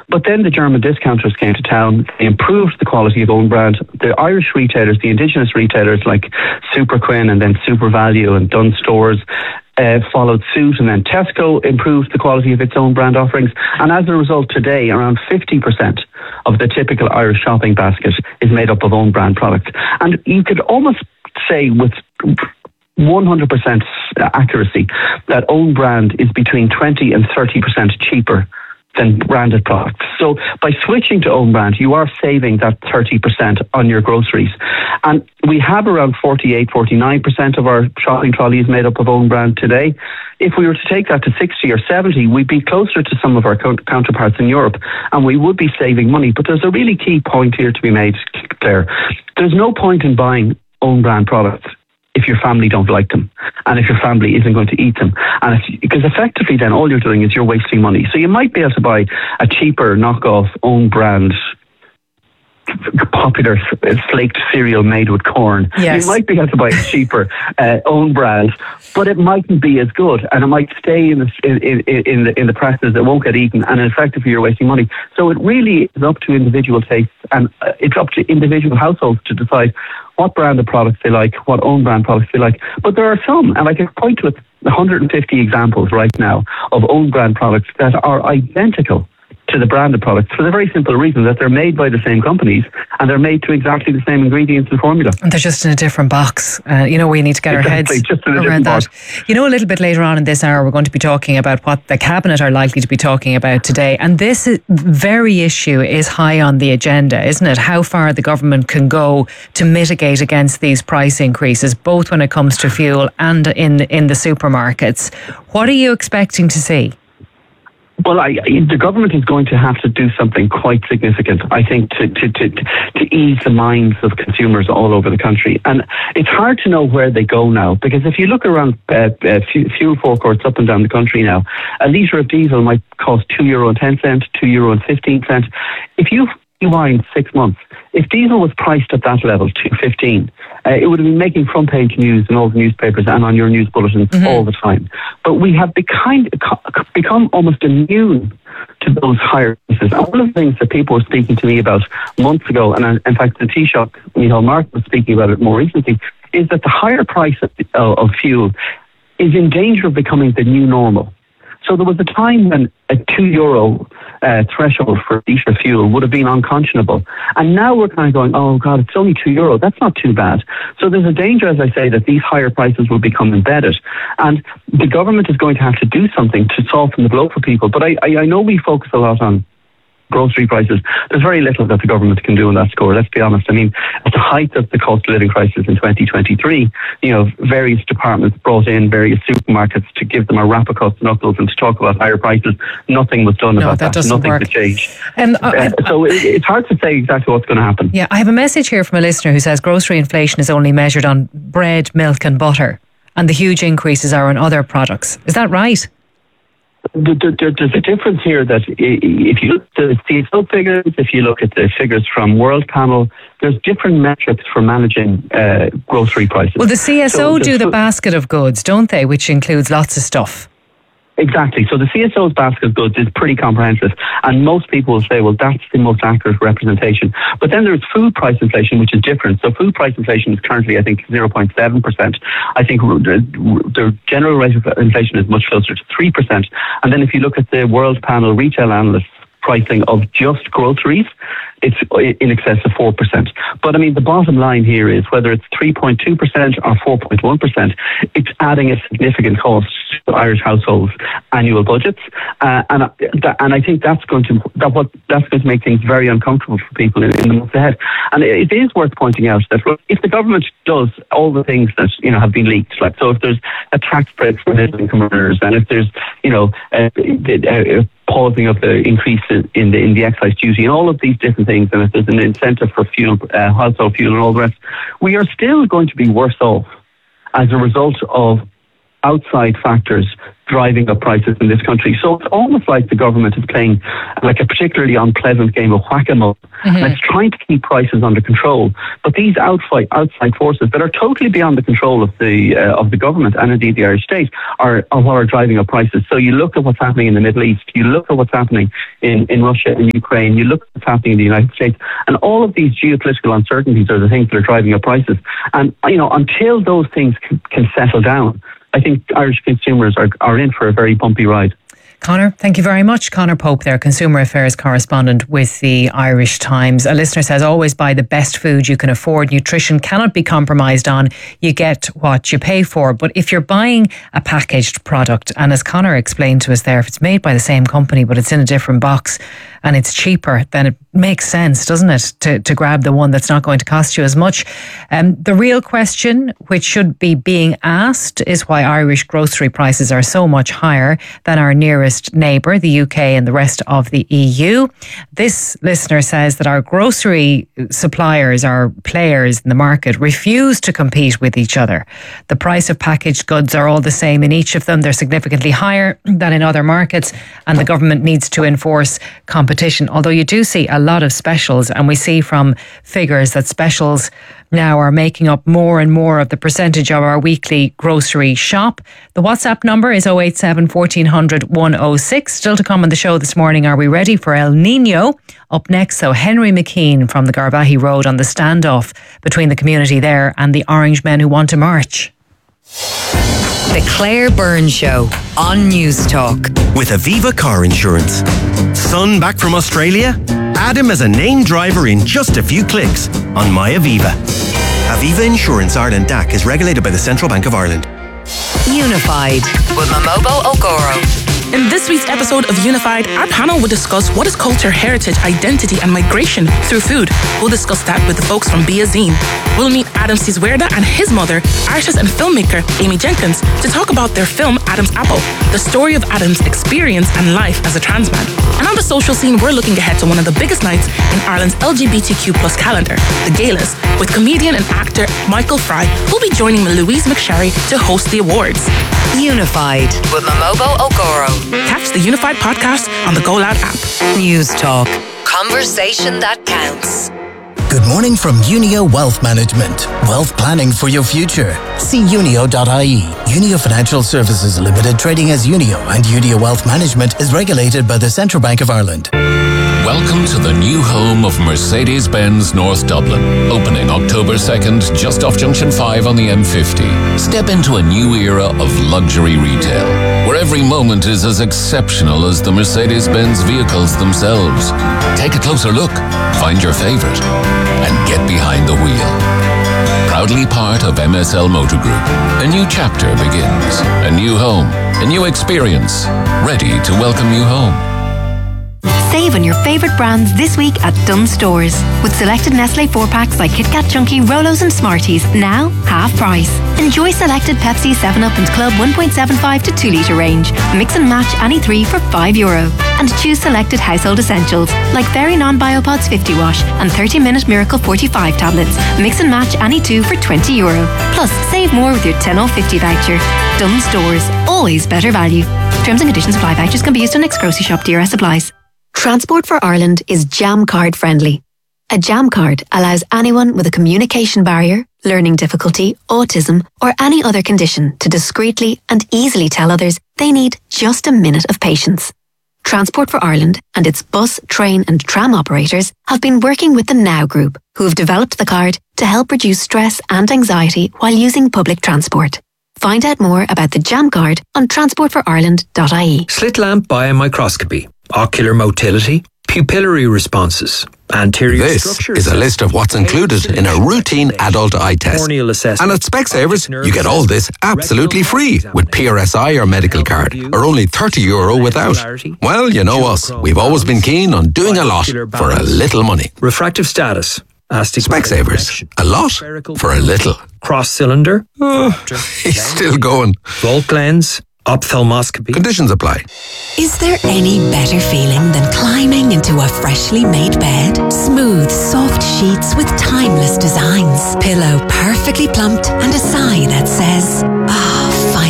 But then the German discounters came to town. They improved the quality of own brand. The Irish retailers, the indigenous retailers like Super Quinn and then Super Value and Dunnes Stores followed suit, and then Tesco improved the quality of its own brand offerings. And as a result, today around 50% of the typical Irish shopping basket is made up of own brand products. And you could almost say with 100% accuracy that own brand is between 20 and 30% cheaper than branded products. So by switching to own brand, you are saving that 30% on your groceries. And we have around 48-49% of our shopping trolleys made up of own brand today. If we were to take that to 60 or 70, we'd be closer to some of our counterparts in Europe, and we would be saving money. But there's a really key point here to be made, Claire. There's no point in buying own brand products if your family don't like them and if your family isn't going to eat them. And because effectively then all you're doing is you're wasting money. So you might be able to buy a cheaper knockoff own brand popular flaked cereal made with corn. Yes. You might be able to buy a cheaper own brand, but it mightn't be as good, and it might stay in the presses. It won't get eaten, and effectively you're wasting money. So it really is up to individual tastes, and it's up to individual households to decide what brand of products they like, what own brand products they like. But there are some, and I can point to 150 examples right now of own brand products that are identical to the branded products for the very simple reason that they're made by the same companies and they're made to exactly the same ingredients and formula. They're just in a different box. We need to get our heads just in a around that. Box. A little bit later on in this hour, we're going to be talking about what the Cabinet are likely to be talking about today. And this very issue is high on the agenda, isn't it? How far the government can go to mitigate against these price increases, both when it comes to fuel and in the supermarkets. What are you expecting to see? Well, the government is going to have to do something quite significant, I think, to ease the minds of consumers all over the country. And it's hard to know where they go now, because if you look around fuel forecourts up and down the country now, a litre of diesel might cost €2.10, €2.15. If you rewind 6 months, if diesel was priced at that level, $2.15, it would have been making front page news in all the newspapers and on your news bulletins all the time. But we have become almost immune to those higher prices. And one of the things that people were speaking to me about months ago, and in fact the Taoiseach, Micheál Martin, was speaking about it more recently, is that the higher price of fuel is in danger of becoming the new normal. So there was a time when a €2 threshold for a litre of fuel would have been unconscionable. And now we're kind of going, oh God, it's only €2. That's not too bad. So there's a danger, as I say, that these higher prices will become embedded. And the government is going to have to do something to soften the blow for people. But I know we focus a lot on grocery prices. There's very little that the government can do on that score, let's be honest. I mean, at the height of the cost of living crisis in 2023, various departments brought in various supermarkets to give them a rap across the knuckles and to talk about higher prices. Nothing was done about that. Nothing to change. So it's hard to say exactly what's going to happen. Yeah, I have a message here from a listener who says grocery inflation is only measured on bread, milk and butter, and the huge increases are on other products. Is that right? There's a difference here that if you look at the CSO figures, if you look at the figures from World Panel, there's different metrics for managing grocery prices. Well, the CSO do the basket of goods, don't they, which includes lots of stuff. Exactly. So the CSO's basket of goods is pretty comprehensive, and most people will say, well, that's the most accurate representation. But then there's food price inflation, which is different. So food price inflation is currently, I think, 0.7%. I think the general rate of inflation is much closer to 3%. And then if you look at the World Panel retail analysts' pricing of just groceries, it's in excess of 4%. But I mean, the bottom line here is whether it's 3.2% or 4.1%, it's adding a significant cost to Irish households' annual budgets, and I think that's going to make things very uncomfortable for people in the months ahead. And it is worth pointing out that if the government does all the things that have been leaked, like so, if there's a tax break for middle-income earners, and if there's pausing of the increase in the excise duty and all of these different things, and if there's an incentive for fuel, household fuel and all the rest, we are still going to be worse off as a result of outside factors driving up prices in this country. So it's almost like the government is playing like a particularly unpleasant game of whack-a-mole. And it's trying to keep prices under control. But these outside forces that are totally beyond the control of the government and indeed the Irish state are what are driving up prices. So you look at what's happening in the Middle East, you look at what's happening in Russia and Ukraine, you look at what's happening in the United States, and all of these geopolitical uncertainties are the things that are driving up prices. And, until those things can settle down, I think Irish consumers are in for a very bumpy ride. Conor, thank you very much. Conor Pope there, Consumer Affairs Correspondent with the Irish Times. A listener says, always buy the best food you can afford. Nutrition cannot be compromised on. You get what you pay for. But if you're buying a packaged product, and as Conor explained to us there, if it's made by the same company but it's in a different box and it's cheaper, then it makes sense, doesn't it, to grab the one that's not going to cost you as much. The real question, which should be being asked, is why Irish grocery prices are so much higher than our nearest neighbour, the UK and the rest of the EU. This listener says that our grocery suppliers, our players in the market, refuse to compete with each other. The price of packaged goods are all the same in each of them. They're significantly higher than in other markets, and the government needs to enforce competition. Although you do see a lot of specials, and we see from figures that specials now are making up more and more of the percentage of our weekly grocery shop. The WhatsApp number is 087 1400 106. Still to come on the show this morning, are we ready for El Nino? Up next, so Henry McKean from the Garvaghey Road on the standoff between the community there and the Orange Men who want to march. The Claire Byrne Show on News Talk. With Aviva Car Insurance. Son back from Australia? Add him as a named driver in just a few clicks on MyAviva. Aviva Insurance Ireland DAC is regulated by the Central Bank of Ireland. Unified with Momobo Okoro. In this week's episode of Unified, our panel will discuss what is culture, heritage, identity and migration through food. We'll discuss that with the folks from Be A Zine. We'll meet Adam Ciswerda and his mother, artist and filmmaker Amy Jenkins, to talk about their film Adam's Apple, the story of Adam's experience and life as a trans man. And on the social scene, we're looking ahead to one of the biggest nights in Ireland's LGBTQ+ calendar, the Galas, with comedian and actor Michael Fry, who'll be joining Louise McSharry to host the awards. Unified with Momobo Okoro. Catch the Unified podcast on the Go Loud app. News Talk. Conversation that counts. Good morning from Unio Wealth Management. Wealth planning for your future. See unio.ie. Unio Financial Services Limited, trading as Unio, and Unio Wealth Management is regulated by the Central Bank of Ireland. Welcome to the new home of Mercedes-Benz North Dublin, opening October 2nd just off Junction 5 on the M50. Step into a new era of luxury retail, where every moment is as exceptional as the Mercedes-Benz vehicles themselves. Take a closer look, find your favourite, and get behind the wheel. Proudly part of MSL Motor Group, a new chapter begins, a new home, a new experience, ready to welcome you home. Save on your favourite brands this week at Dunnes Stores. With selected Nestle 4-packs like Kit Kat Chunky, Rolos and Smarties, now half price. Enjoy selected Pepsi, 7up and Club 1.75 to 2 litre range. Mix and match any 3 for €5. And choose selected household essentials like Very Non-Biopods 50 wash and 30-minute Miracle 45 tablets. Mix and match any 2 for €20. Plus, save more with your 10 off 50 voucher. Dunnes Stores, always better value. Terms and conditions apply. Vouchers can be used on next grocery shop. DRS supplies. Transport for Ireland is Jam Card friendly. A Jam Card allows anyone with a communication barrier, learning difficulty, autism, or any other condition to discreetly and easily tell others they need just a minute of patience. Transport for Ireland and its bus, train and tram operators have been working with the Now Group, who have developed the card to help reduce stress and anxiety while using public transport. Find out more about the Jam Card on transportforireland.ie. Slit lamp biomicroscopy, ocular motility, pupillary responses, anterior structures. This is a list of what's included in a routine adult eye test. And at Specsavers, you get all this absolutely free with PRSI or medical card, or only €30 without. Well, you know us. We've always been keen on doing a lot for a little money. Refractive status. Specsavers. A lot for a little. Cross cylinder. He's still going. Volt lens. Ophthalmoscopy. Conditions apply. Is there any better feeling than climbing into a freshly made bed? Smooth, soft sheets with timeless designs. Pillow perfectly plumped and a sigh that says, finally.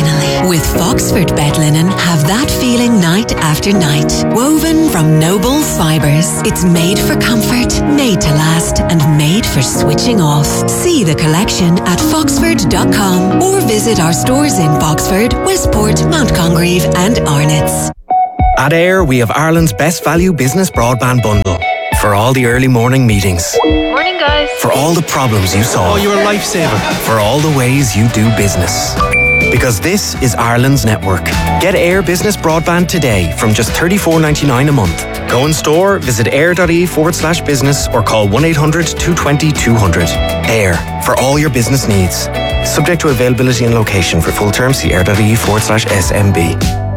With Foxford bed linen, have that feeling night after night. Woven from noble fibres. It's made for comfort, made to last, and made for switching off. See the collection at foxford.com or visit our stores in Foxford, Westport, Mount Congreve and Arnott's. At AIR, we have Ireland's best value business broadband bundle. For all the early morning meetings. Morning, guys. For all the problems you solve. Oh, you're a lifesaver. For all the ways you do business. Because this is Ireland's network. Get AIR Business Broadband today from just $34.99 a month. Go in store, visit air.ie/business or call 1-800-220-200. AIR, for all your business needs. Subject to availability and location. For full terms, see air.ie/SMB.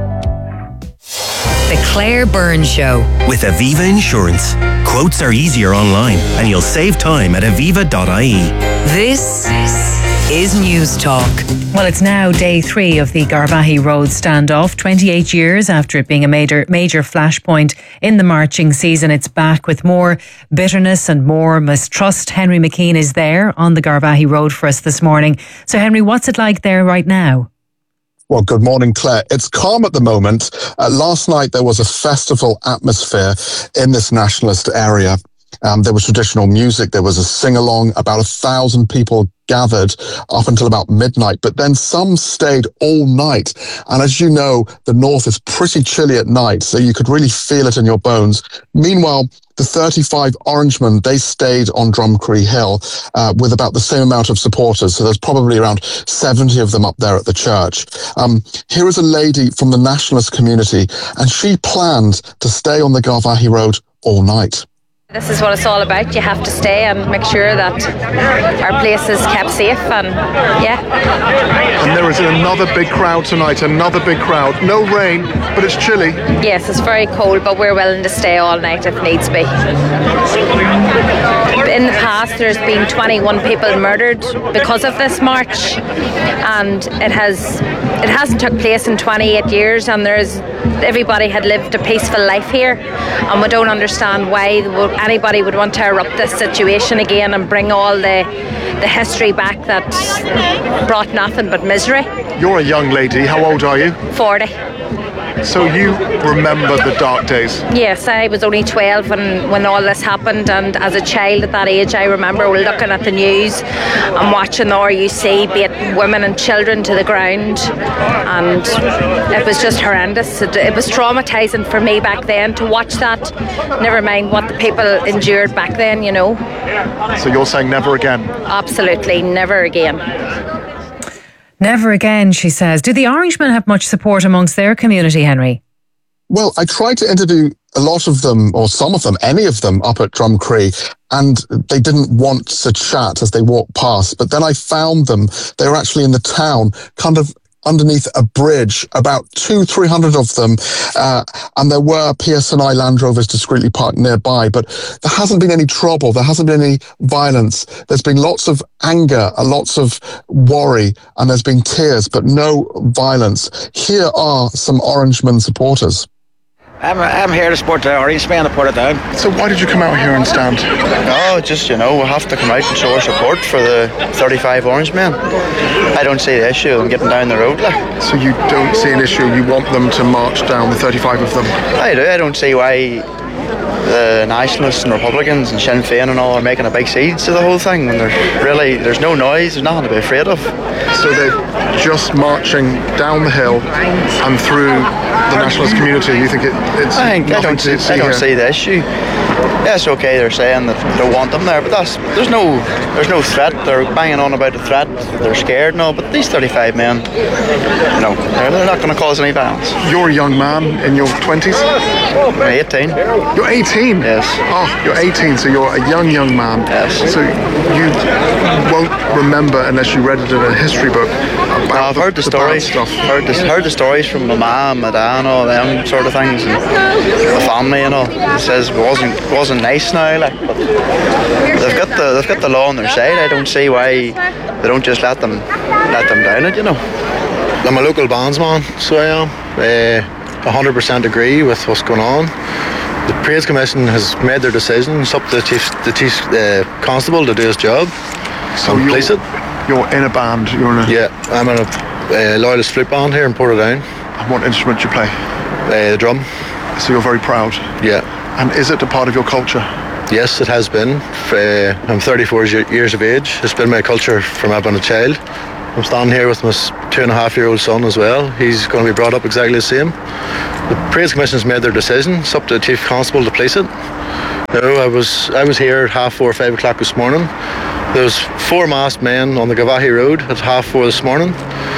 The Claire Byrne Show. With Aviva Insurance. Quotes are easier online and you'll save time at aviva.ie. This is News Talk. Well, it's now day 3 of the Garvaghey Road standoff. 28 years after it being a major flashpoint in the marching season, it's back with more bitterness and more mistrust. Henry McKean is there on the Garvaghey Road for us this morning. So, Henry, what's it like there right now? Well, good morning, Claire. It's calm at the moment. Last night there was a festival atmosphere in this nationalist area. There was traditional music. There was a sing-along. About 1,000 people gathered up until about midnight, but then some stayed all night. And as you know, the north is pretty chilly at night, so you could really feel it in your bones. Meanwhile, the 35 Orangemen, they stayed on Drumcree Hill with about the same amount of supporters. So there's probably around 70 of them up there at the church. Here is a lady from the nationalist community, and she planned to stay on the Garvaghey Road all night. This is what it's all about. You have to stay and make sure that our place is kept safe, and yeah. And there is another big crowd tonight, another big crowd. No rain, but it's chilly. Yes, it's very cold, but we're willing to stay all night if needs be. In the past, there's been 21 people murdered because of this march, and it hasn't took place in 28 years, and everybody had lived a peaceful life here, and we don't understand why anybody would want to erupt this situation again and bring all the history back that brought nothing but misery. You're a young lady. How old are you? 40. So you remember the dark days? Yes, I was only 12 when all this happened, and as a child at that age I remember looking at the news and watching the RUC beat women and children to the ground, and it was just horrendous. It was traumatising for me back then to watch that, never mind what the people endured back then, you know. So you're saying never again? Absolutely, never again. Never again, she says. Do the Orangemen have much support amongst their community, Henry? Well, I tried to interview a lot of them, or some of them, any of them, up at Drumcree, and they didn't want to chat as they walked past. But then I found them. They were actually in the town, kind of underneath a bridge, about 200-300 of them, and there were PSNI Land Rovers discreetly parked nearby, but there hasn't been any trouble, there hasn't been any violence. There's been lots of anger, lots of worry, and there's been tears, but no violence. Here are some Orangemen supporters. I'm here to support the Orangemen to put it down. So why did you come out here and stand? No, just, we have to come out and show our support for the 35 Orangemen. I don't see the issue in getting down the road. So you don't see an issue, you want them to march down, the 35 of them? I do. I don't see why the Nationalists and Republicans and Sinn Féin and all are making a big siege to the whole thing when there's no noise, there's nothing to be afraid of. So they're just marching down the hill and through the nationalist community. You think it's I don't see the issue. Yes, okay, they're saying that they don't want them there, but there's no threat. They're banging on about the threat. They're scared and all, but these 35 men, they're not going to cause any violence. You're a young man in your 20s? I'm 18. You're 18? Yes. Oh, you're 18, so you're a young man. Yes. So you won't remember unless you read it in a history book. I've heard the stories. Heard the stories from my mum, my dad, and all them sort of things, and the family and all. It says it wasn't nice now, but they've got the law on their side. I don't see why they don't just let them down it. I'm a local bandsman, so I am. 100% agree with what's going on. The Parades Commission has made their decision. It's up to the chief constable to do his job. So you're in a band? Yeah, I'm in a Loyalist Flute Band here in Portadown. And what instrument do you play? The drum. So you're very proud? Yeah. And is it a part of your culture? Yes, it has been. I'm 34 years of age. It's been my culture from I've been a child. I'm standing here with my 2.5-year-old son as well. He's going to be brought up exactly the same. The Parades Commission's made their decision. It's up to the Chief Constable to place it. I was here at 4:30, 5 o'clock this morning. There was 4 masked men on the Gavahi Road at 4:30 this morning.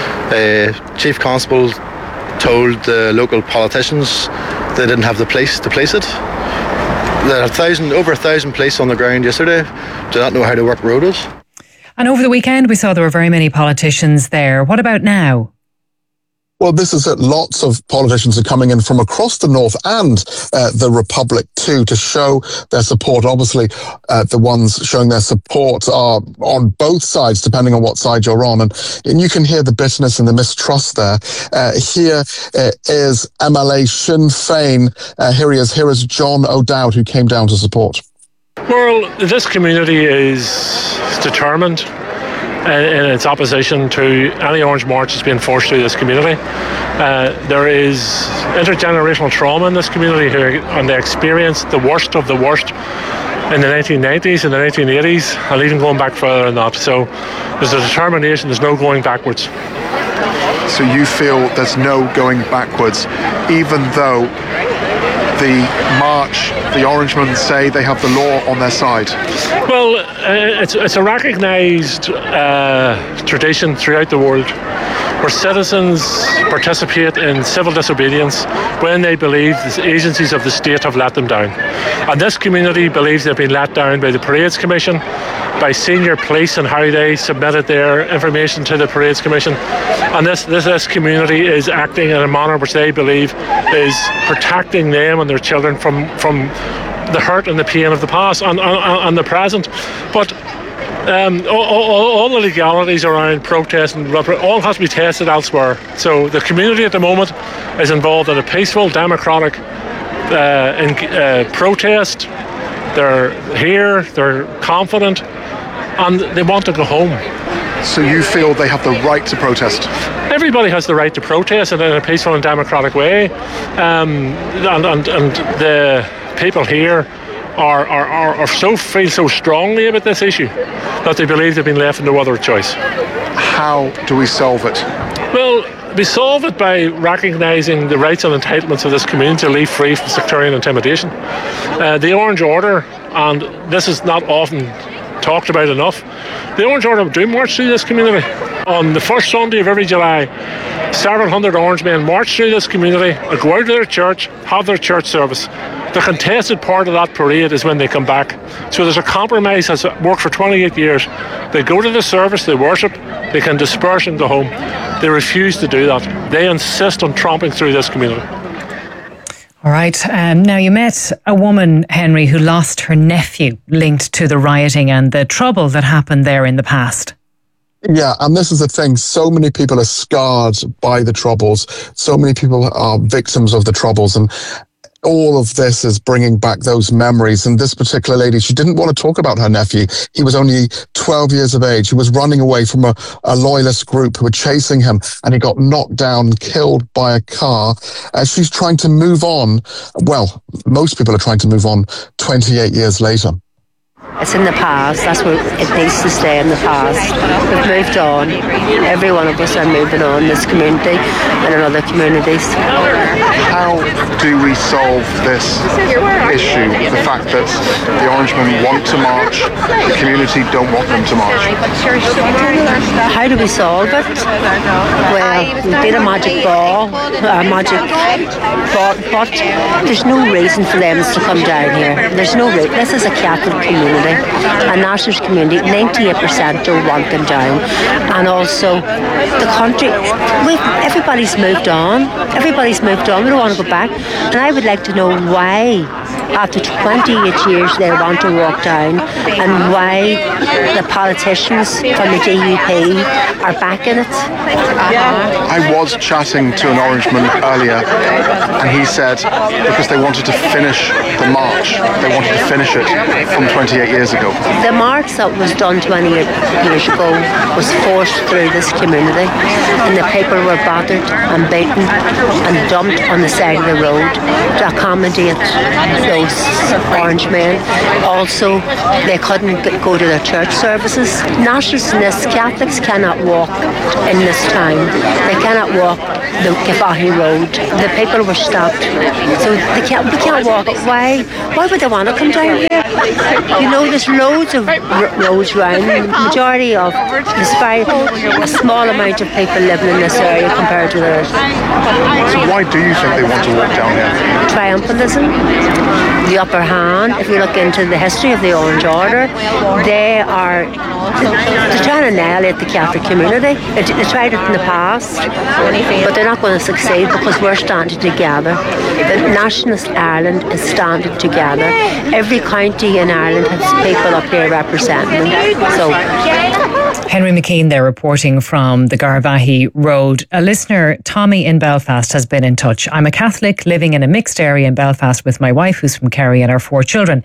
Chief Constable told the local politicians they didn't have the place to place it. There are over 1,000 police on the ground yesterday. Do not know how to work roads. And over the weekend, we saw there were very many politicians there. What about now? Well, this is it. Lots of politicians are coming in from across the north and the Republic too to show their support. Obviously, the ones showing their support are on both sides, depending on what side you're on. And you can hear the bitterness and the mistrust there. Here is MLA Sinn Féin. Here he is. Here is John O'Dowd, who came down to support. Well, this community is determined in its opposition to any Orange March that's being forced through this community. There is intergenerational trauma in this community and they experienced the worst of the worst in the 1990s and the 1980s, and even going back further than that. So there's a determination, there's no going backwards. So you feel there's no going backwards, even though the march, the Orangemen say they have the law on their side? Well, it's a recognised tradition throughout the world where citizens participate in civil disobedience when they believe the agencies of the state have let them down. And this community believes they've been let down by the Parades Commission, by senior police and how they submitted their information to the Parades Commission. And this community is acting in a manner which they believe is protecting them and their children from the hurt and the pain of the past and the present. But all the legalities around protest and all has to be tested elsewhere. So the community at the moment is involved in a peaceful, democratic protest. They're here, they're confident, and they want to go home. So you feel they have the right to protest? Everybody has the right to protest in a peaceful and democratic way, and the people here feel so strongly about this issue that they believe they've been left no other choice. How do we solve it? Well, we solve it by recognising the rights and entitlements of this community to live free from sectarian intimidation. The Orange Order, and this is not often talked about enough, the Orange Order do march through this community. On the first Sunday of every July, several hundred Orange men march through this community and go out to their church, have their church service. The contested part of that parade is when they come back. So there's a compromise that's worked for 28 years. They go to the service, they worship, they can disperse and go home. They refuse to do that. They insist on tromping through this community. All right. Now, you met a woman, Henry, who lost her nephew linked to the rioting and the trouble that happened there in the past. Yeah, and this is the thing. So many people are scarred by the Troubles. So many people are victims of the Troubles. And all of this is bringing back those memories. And this particular lady, she didn't want to talk about her nephew. He was only 12 years of age. He was running away from a loyalist group who were chasing him, and he got knocked down, killed by a car. She's trying to move on. Well, most people are trying to move on 28 years later. It's in the past. That's where it needs to stay, in the past. We've moved on. Every one of us are moving on, this community and in other communities. How do we solve this issue? The fact that the Orangemen want to march, the community don't want them to march. How do we solve it? Well, we did a magic ball, but there's no reason for them to come down here. There's no reason. This is a Catholic community. A Nationalist community, 98% don't want them down. And also, the country, everybody's moved on. Everybody's moved on. We don't want to go back. And I would like to know why after 28 years they want to walk down, and why the politicians from the DUP are backing it. I was chatting to an Orangeman earlier, and he said because they wanted to finish the march, they wanted to finish it from 28 years ago. The march that was done 28 years ago was forced through this community, and the people were battered and beaten and dumped on the side of the road to accommodate those Orange men. Also, they couldn't go to their church services. Nationalists, Catholics cannot walk in this time. They cannot walk the Kefahi Road. The people were stopped, so we can't walk. Why would they want to come down here? You know, there's loads of roads around. The majority of, there's a small amount of people living in this area compared to theirs. So why do you think they want to walk down here? Triumphalism, the upper hand. If you look into the history of the Orange Order, they're trying to annihilate the Catholic community. They tried it in the past, but they're not going to succeed because we're standing together. The Nationalist Ireland is standing together. Every county in Ireland has people up here representing them. So Henry McKean there reporting from the Garvaghey Road. A listener, Tommy in Belfast, has been in touch. I'm a Catholic living in a mixed area in Belfast with my wife who's from Kerry and our 4 children.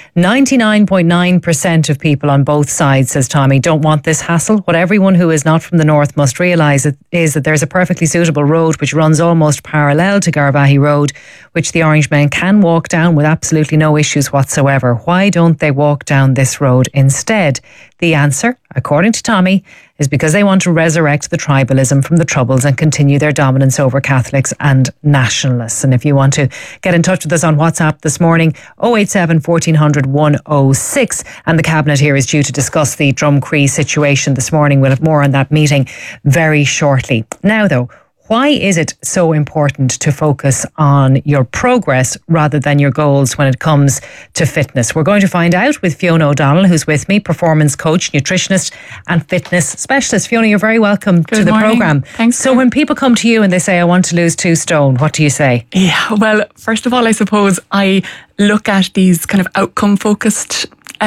99.9% of people on both sides, says Tommy, don't want this hassle. What everyone who is not from the north must realise is that there's a perfectly suitable road which runs almost parallel to Garvaghey Road, which the Orange men can walk down with absolutely no issues whatsoever. Why don't they walk down this road instead? The answer, according to Tommy, is because they want to resurrect the tribalism from the Troubles and continue their dominance over Catholics and nationalists. And if you want to get in touch with us on WhatsApp this morning, 087 1400 106. And the Cabinet here is due to discuss the Drumcree situation this morning. We'll have more on that meeting very shortly. Now, though, why is it so important to focus on your progress rather than your goals when it comes to fitness? We're going to find out with Fiona O'Donnell, who's with me, performance coach, nutritionist and fitness specialist. Fiona, you're very welcome to the programme. Thanks. So when people come to you and they say, I want to lose 2 stone, what do you say? Yeah, well, first of all, I suppose I look at these kind of outcome focused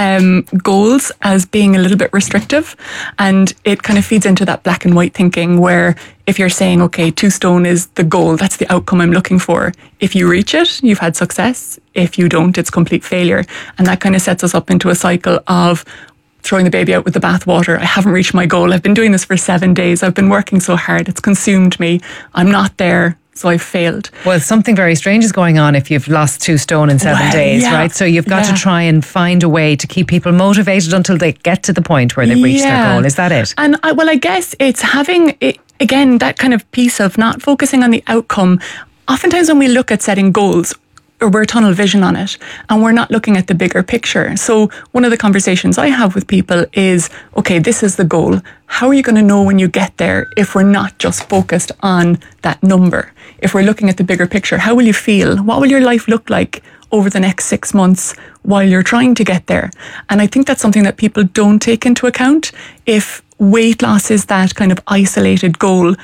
goals as being a little bit restrictive, and it kind of feeds into that black and white thinking where if you're saying, okay, 2 stone is the goal, that's the outcome I'm looking for. If you reach it, you've had success. If you don't, it's complete failure. And that kind of sets us up into a cycle of throwing the baby out with the bathwater. I haven't reached my goal. I've been doing this for 7 days. I've been working so hard. It's consumed me. I'm not there. So I've failed. Well, something very strange is going on if you've lost 2 stone in 7 days, right? So you've got to try and find a way to keep people motivated until they get to the point where they've reached their goal. Is that it? And I guess it's having, again, that kind of piece of not focusing on the outcome. Oftentimes when we look at setting goals, or we're tunnel vision on it and we're not looking at the bigger picture. So one of the conversations I have with people is, okay, this is the goal. How are you going to know when you get there if we're not just focused on that number? If we're looking at the bigger picture, how will you feel? What will your life look like over the next 6 months while you're trying to get there? And I think that's something that people don't take into account. If weight loss is that kind of isolated goal,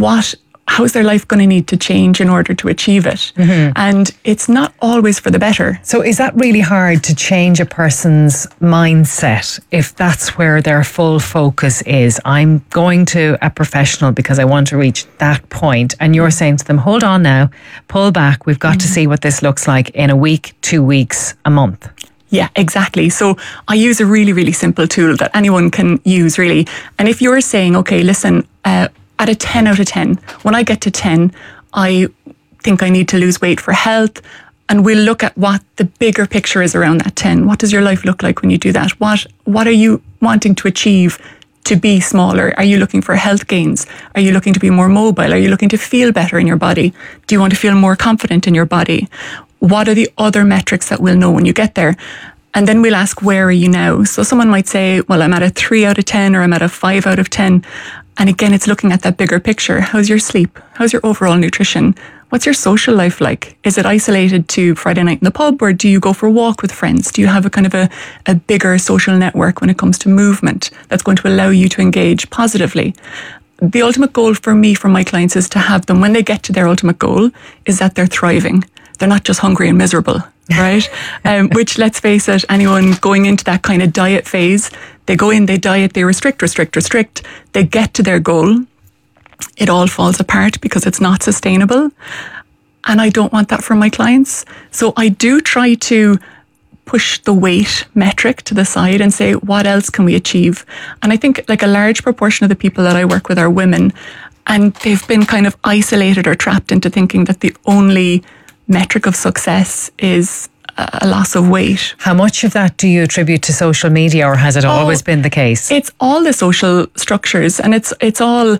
how is their life going to need to change in order to achieve it? Mm-hmm. And it's not always for the better. So is that really hard to change a person's mindset if that's where their full focus is? I'm going to a professional because I want to reach that point. And you're saying to them, hold on now, pull back. We've got to see what this looks like in a week, 2 weeks, a month. Yeah, exactly. So I use a really, really simple tool that anyone can use, really. And if you're saying, okay, listen, at a 10 out of 10, when I get to 10, I think I need to lose weight for health. And we'll look at what the bigger picture is around that 10. What does your life look like when you do that? What are you wanting to achieve to be smaller? Are you looking for health gains? Are you looking to be more mobile? Are you looking to feel better in your body? Do you want to feel more confident in your body? What are the other metrics that we'll know when you get there? And then we'll ask, where are you now? So someone might say, well, I'm at a 3 out of 10 or I'm at a 5 out of 10. And again, it's looking at that bigger picture. How's your sleep? How's your overall nutrition? What's your social life like? Is it isolated to Friday night in the pub, or do you go for a walk with friends? Do you have a kind of a bigger social network when it comes to movement that's going to allow you to engage positively? The ultimate goal for me, for my clients, is to have them, when they get to their ultimate goal, is that they're thriving. they're not just hungry and miserable, right? Which, let's face it, anyone going into that kind of diet phase, they go in, they diet, they restrict, they get to their goal, it all falls apart because it's not sustainable. And I don't want that for my clients. So I do try to push the weight metric to the side and say, what else can we achieve? And I think like a large proportion of the people that I work with are women, and they've been kind of isolated or trapped into thinking that the only metric of success is a loss of weight. How much of that do you attribute to social media, or has it always been the case? It's all the social structures, and it's all,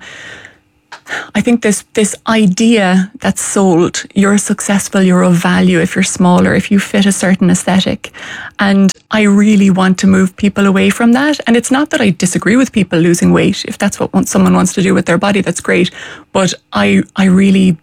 I think this idea that's sold, you're successful, you're of value if you're smaller, if you fit a certain aesthetic. And I really want to move people away from that. And it's not that I disagree with people losing weight. If that's what someone wants to do with their body, that's great. But I really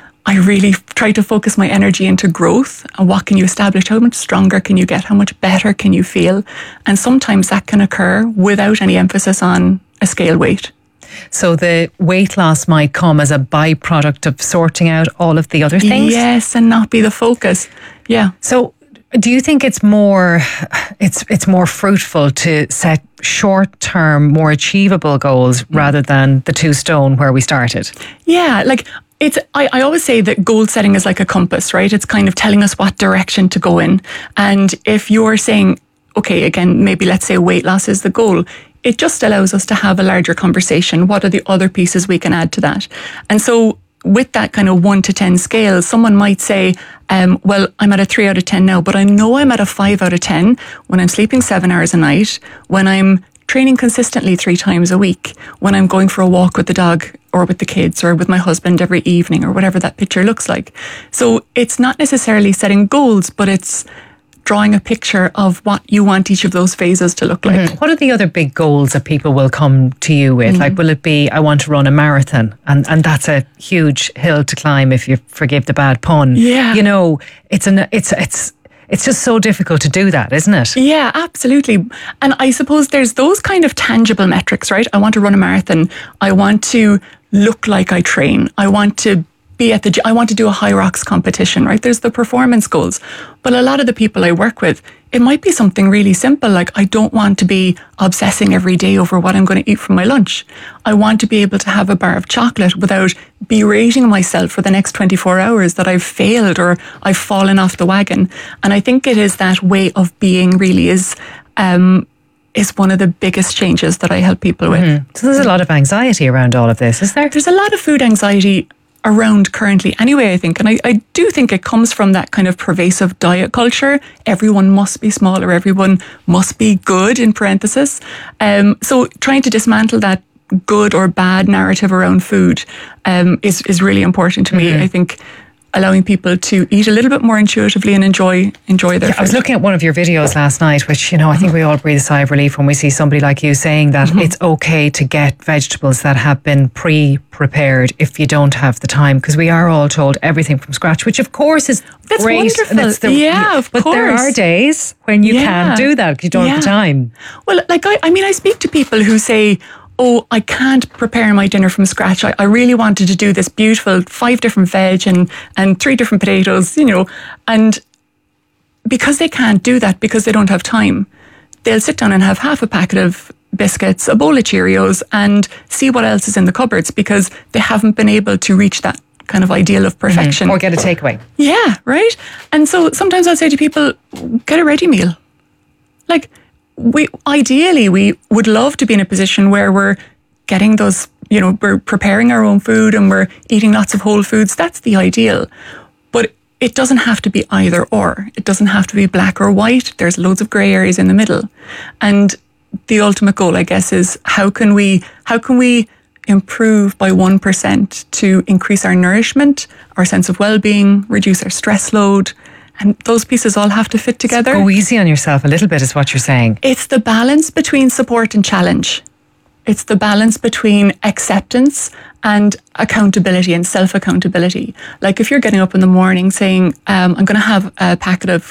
try to focus my energy into growth and what can you establish, how much stronger can you get, how much better can you feel. And sometimes that can occur without any emphasis on a scale weight. So the weight loss might come as a byproduct of sorting out all of the other things? Yes, and not be the focus. Yeah. So do you think it's more fruitful to set short-term, more achievable goals rather than the 2 stone where we started? Yeah, like I always say that goal setting is like a compass, right? It's kind of telling us what direction to go in. And if you're saying, okay, again, maybe let's say weight loss is the goal, it just allows us to have a larger conversation. What are the other pieces we can add to that? And so with that kind of 1 to 10 scale, someone might say, well, I'm at a 3 out of 10 now, but I know I'm at a 5 out of 10 when I'm sleeping 7 hours a night, when I'm training consistently 3 times a week, when I'm going for a walk with the dog or with the kids or with my husband every evening or whatever that picture looks like. So it's not necessarily setting goals, but it's drawing a picture of what you want each of those phases to look like. Mm-hmm. What are the other big goals that people will come to you with? Mm-hmm. Like, will it be, I want to run a marathon? And that's a huge hill to climb, if you forgive the bad pun. Yeah. You know, it's just so difficult to do that, isn't it? Yeah, absolutely. And I suppose there's those kind of tangible metrics, right? I want to run a marathon. I want to look like I train. I want to be at I want to do a high rocks competition, right? There's the performance goals. But a lot of the people I work with, it might be something really simple, like I don't want to be obsessing every day over what I'm going to eat for my lunch. I want to be able to have a bar of chocolate without berating myself for the next 24 hours that I've failed or I've fallen off the wagon. And I think it is that way of being really is one of the biggest changes that I help people with. Mm-hmm. So there's a lot of anxiety around all of this, is there? There's a lot of food anxiety around currently anyway, I think. And I do think it comes from that kind of pervasive diet culture. Everyone must be smaller. Everyone must be good, in parenthesis. So trying to dismantle that good or bad narrative around food is really important to me. I think allowing people to eat a little bit more intuitively and enjoy their food. I was looking at one of your videos last night, which, I think we all breathe a sigh of relief when we see somebody like you saying that it's okay to get vegetables that have been pre-prepared if you don't have the time, because we are all told everything from scratch, which of course is That's great. Wonderful. But there are days when you can't do that because you don't have the time. Well, like I speak to people who say, oh, I can't prepare my dinner from scratch. I really wanted to do this beautiful 5 different veg and 3 different potatoes, and because they can't do that because they don't have time, they'll sit down and have half a packet of biscuits, a bowl of Cheerios, and see what else is in the cupboards because they haven't been able to reach that kind of ideal of perfection. Or get a takeaway. Yeah, right? And so sometimes I'll say to people, get a ready meal. Like, we would love to be in a position where we're getting those, we're preparing our own food and we're eating lots of whole foods. That's the ideal. But it doesn't have to be either or. It doesn't have to be black or white. There's loads of grey areas in the middle. And the ultimate goal, I guess, is how can we improve by 1% to increase our nourishment, our sense of well-being, reduce our stress load. And those pieces all have to fit together. Go easy on yourself a little bit is what you're saying. It's the balance between support and challenge. It's the balance between acceptance and accountability and self-accountability. Like if you're getting up in the morning saying, I'm going to have a packet of,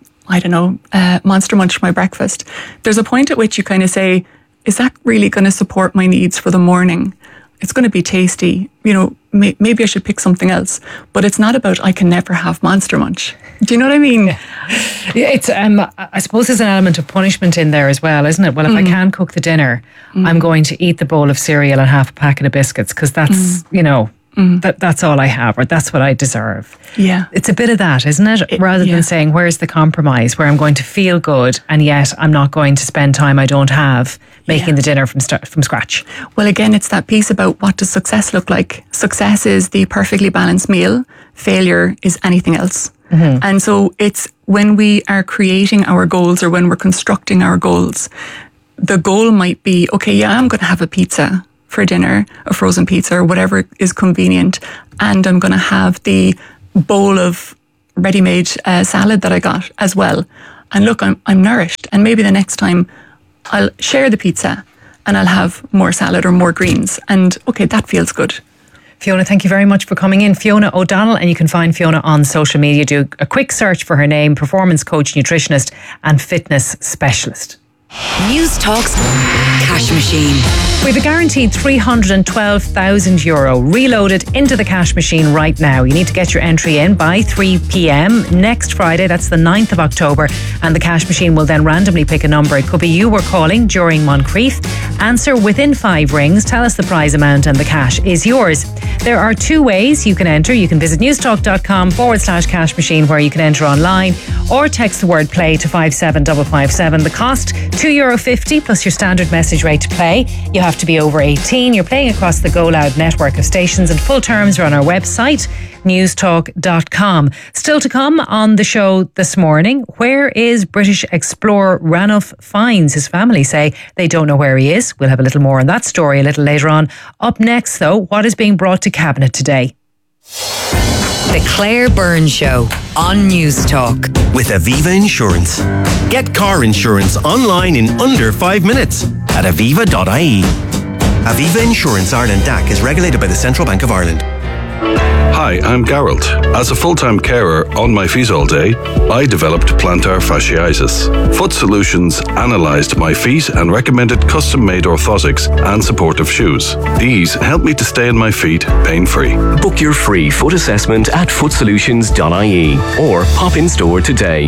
Monster Munch for my breakfast. There's a point at which you kind of say, is that really going to support my needs for the morning? it's going to be tasty. Maybe I should pick something else. But it's not about I can never have Monster Munch. Do you know what I mean? Yeah, it's I suppose there's an element of punishment in there as well, isn't it? Well, if I can cook the dinner, I'm going to eat the bowl of cereal and half a packet of biscuits because that's, that's all I have, or that's what I deserve. Yeah. It's a bit of that, isn't it? Rather than saying, where's the compromise, where I'm going to feel good and yet I'm not going to spend time I don't have making the dinner from scratch. Well, again, it's that piece about what does success look like? Success is the perfectly balanced meal. Failure is anything else. Mm-hmm. And so it's when we are creating our goals or when we're constructing our goals, the goal might be, okay, I'm going to have a pizza for dinner, a frozen pizza or whatever is convenient, and I'm going to have the bowl of ready-made salad that I got as well. And look, I'm nourished, and maybe the next time I'll share the pizza and I'll have more salad or more greens, and okay, that feels good. Fiona, thank you very much for coming in. Fiona O'Donnell, and you can find Fiona on social media. Do a quick search for her name: performance coach, nutritionist and fitness specialist. News Talk's Cash Machine. We have a guaranteed €312,000 reloaded into the cash machine right now. You need to get your entry in by 3 p.m. next Friday. That's the 9th of October. And the cash machine will then randomly pick a number. It could be you were calling during Moncrief. Answer within 5 rings. Tell us the prize amount and the cash is yours. There are 2 ways you can enter. You can visit newstalk.com/cash machine where you can enter online, or text the word play to 57557. The cost €2.50 plus your standard message rate to play. You have to be over 18. You're playing across the Go Loud network of stations, and full terms are on our website, newstalk.com. Still to come on the show this morning, where is British explorer Ranulph Fiennes? His family say they don't know where he is. We'll have a little more on that story a little later on. Up next, though, what is being brought to Cabinet today? The Claire Byrne Show on News Talk. With Aviva Insurance. Get car insurance online in under 5 minutes at aviva.ie. Aviva Insurance Ireland DAC is regulated by the Central Bank of Ireland. Hi, I'm Gerald. As a full-time carer on my feet all day, I developed plantar fasciitis. Foot Solutions analysed my feet and recommended custom-made orthotics and supportive shoes. These help me to stay on my feet pain-free. Book your free foot assessment at footsolutions.ie or pop in store today.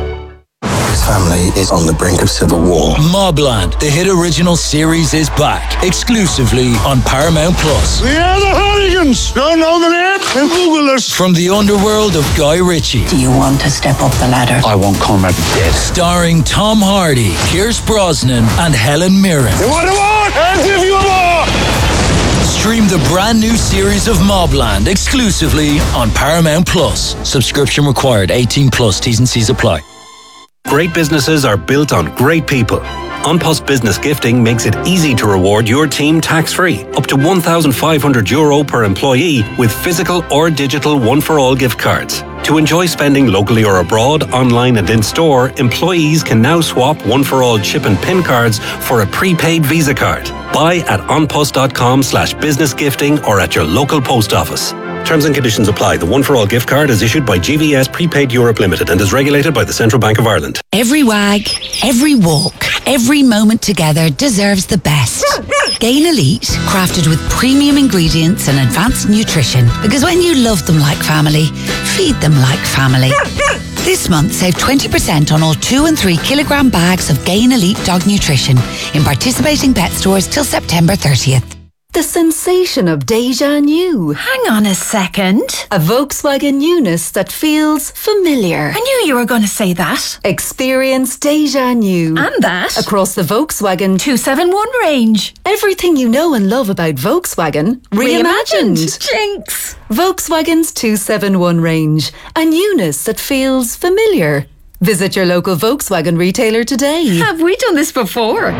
Family is on the brink of civil war. Mobland, the hit original series, is back exclusively on Paramount Plus. We are the Hooligans! Don't know the name? And Google us. From the underworld of Guy Ritchie. Do you want to step up the ladder? I want Conrad dead. Starring Tom Hardy, Pierce Brosnan and Helen Mirren. You want a war? I'll give you a war! Stream the brand new series of Mobland exclusively on Paramount Plus. Subscription required. 18 plus. T's and C's apply. Great businesses are built on great people. An Post Business Gifting makes it easy to reward your team tax-free, up to €1,500 per employee with physical or digital one-for-all gift cards. To enjoy spending locally or abroad, online and in-store, employees can now swap one-for-all chip and PIN cards for a prepaid Visa card. Buy at onpost.com/business gifting or at your local post office. Terms and conditions apply. The one-for-all gift card is issued by GVS Prepaid Europe Limited and is regulated by the Central Bank of Ireland. Every wag, every walk, every moment together deserves the best. Gain Elite, crafted with premium ingredients and advanced nutrition. Because when you love them like family, feed them like family. This month, save 20% on all 2 and 3 kilogram bags of Gain Elite dog nutrition in participating pet stores till September 30th. The sensation of déjà new. Hang on a second. A Volkswagen newness that feels familiar. I knew you were going to say that. Experience déjà new. And that. Across the Volkswagen 271 range. Everything you know and love about Volkswagen reimagined. Jinx. Volkswagen's 271 range. A newness that feels familiar. Visit your local Volkswagen retailer today. Have we done this before?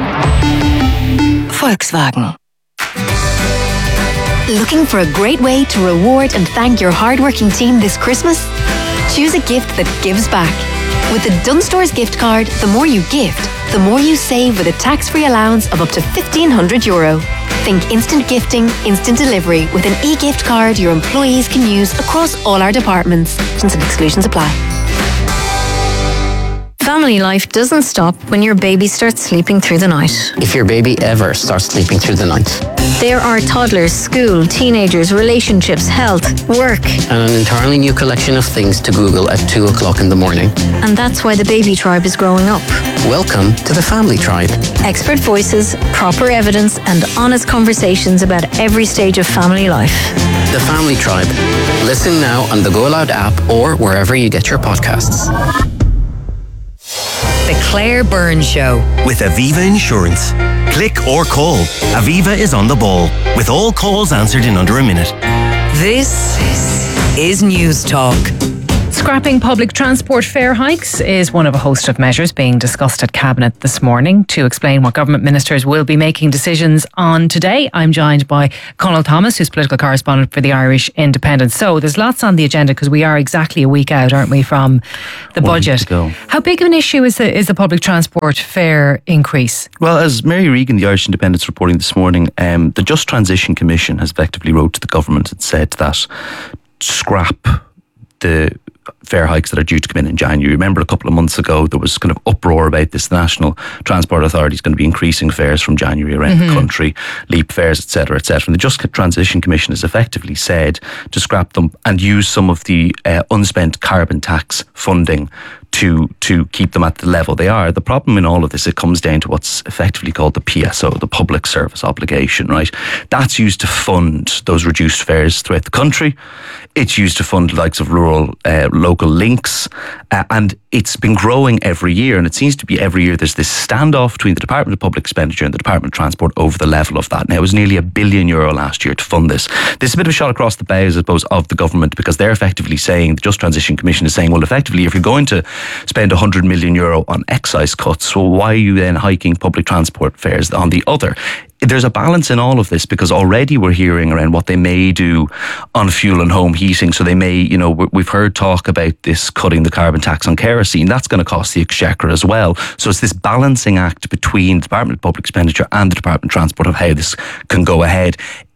Volkswagen. Looking for a great way to reward and thank your hardworking team this Christmas? Choose a gift that gives back. With the Dunnes Stores gift card, the more you gift, the more you save with a tax-free allowance of up to €1,500. Think instant gifting, instant delivery with an e-gift card your employees can use across all our departments. Terms and exclusions apply. Family life doesn't stop when your baby starts sleeping through the night. If your baby ever starts sleeping through the night. There are toddlers, school, teenagers, relationships, health, work. And an entirely new collection of things to Google at 2 o'clock in the morning. And that's why the baby tribe is growing up. Welcome to the Family Tribe. Expert voices, proper evidence, and honest conversations about every stage of family life. The Family Tribe. Listen now on the Go Loud app or wherever you get your podcasts. The Claire Byrne Show. With Aviva Insurance. Click or call. Aviva is on the ball, with all calls answered in under a minute. This is News Talk. Scrapping public transport fare hikes is one of a host of measures being discussed at Cabinet this morning. To explain what government ministers will be making decisions on today, I'm joined by Conal Thomas, who's political correspondent for the Irish Independent. So there's lots on the agenda because we are exactly a week out, aren't we, from the budget. How big of an issue is the public transport fare increase? Well, as Mary Regan, the Irish Independent's reporting this morning, the Just Transition Commission has effectively wrote to the government and said that scrap the fare hikes that are due to come in January. Remember a couple of months ago there was kind of uproar about this. The National Transport Authority is going to be increasing fares from January around the country, leap fares, etc., etc. And the Just Transition Commission has effectively said to scrap them and use some of the unspent carbon tax funding to keep them at the level they are. The problem in all of this, it comes down to what's effectively called the PSO, the Public Service Obligation, right? That's used to fund those reduced fares throughout the country. It's used to fund the likes of rural local links, and it's been growing every year, and it seems to be every year there's this standoff between the Department of Public Expenditure and the Department of Transport over the level of that. Now, it was nearly €1 billion last year to fund this. This is a bit of a shot across the bows, I suppose, of the government, because they're effectively saying, the Just Transition Commission is saying, well, effectively, if you're going to spend €100 million on excise cuts, so why are you then hiking public transport fares on the other? There's a balance in all of this, because already we're hearing around what they may do on fuel and home heating. So they may, we've heard talk about this cutting the carbon tax on kerosene. That's going to cost the Exchequer as well. So it's this balancing act between the Department of Public Expenditure and the Department of Transport of how this can go ahead.